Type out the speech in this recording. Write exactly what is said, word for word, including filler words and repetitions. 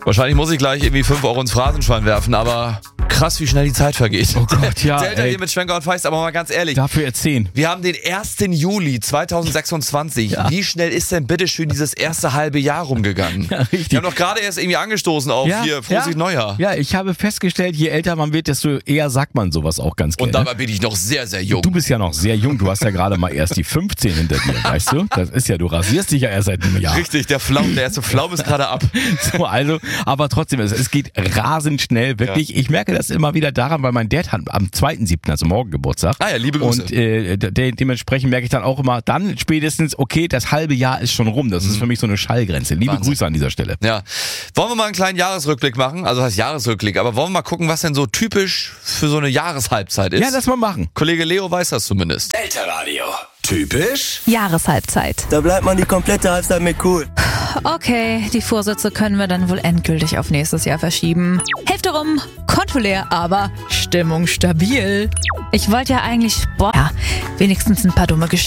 Wahrscheinlich muss ich gleich irgendwie fünf Euro ins Phrasenschwein werfen, aber krass, wie schnell die Zeit vergeht. Oh Gott, ja. Zählt ja ey. hier mit Schwenker und Feist, aber mal ganz ehrlich. Dafür jetzt zehn. Wir haben den ersten Juli zweitausendsechsundzwanzig. Ja. Wie schnell ist denn bitteschön dieses erste halbe Jahr rumgegangen? Ja, richtig. Wir haben doch gerade erst irgendwie angestoßen auf Ja, hier, Prosit ja. Neujahr. Ja, ich habe festgestellt, je älter man wird, desto eher sagt man sowas auch ganz gerne. Und dabei bin ich noch sehr, sehr jung. Du bist ja noch sehr jung, du hast ja gerade mal erst die fünfzehn hinter dir, weißt du? Das ist ja, du rasierst dich ja erst seit einem Jahr. Richtig, der Flaum, der erste Flaum ist gerade ab. So, also, aber trotzdem, es, es geht rasend schnell, wirklich. Ja. Ich merke das immer wieder daran, weil mein Dad hat am zweiten siebten, also morgen Geburtstag. Ah ja, liebe Grüße. Und äh, de- dementsprechend merke ich dann auch immer, dann spätestens, okay, das halbe Jahr ist schon rum. Das ist für mich so eine Schallgrenze. Liebe Wahnsinn. Grüße an dieser Stelle. Ja. Wollen wir mal einen kleinen Jahresrückblick machen? Also heißt Jahresrückblick, aber wollen wir mal gucken, was denn so typisch für so eine Jahreshalbzeit ist? Ja, lass mal machen. Kollege Leo weiß das zumindest. Elterradio. Typisch? Jahreshalbzeit. Da bleibt man die komplette Halbzeit mit cool. Okay, die Vorsätze können wir dann wohl endgültig auf nächstes Jahr verschieben. Hälfte rum, Konto leer, aber Stimmung stabil. Ich wollte ja eigentlich, boah, ja, wenigstens ein paar dumme Geschichten.